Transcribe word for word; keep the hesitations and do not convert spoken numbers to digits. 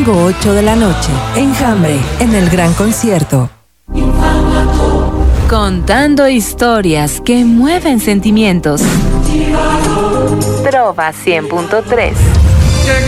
domingo ocho de la noche. Enjambre, en el gran concierto. Contando historias que mueven sentimientos. Trova cien punto tres.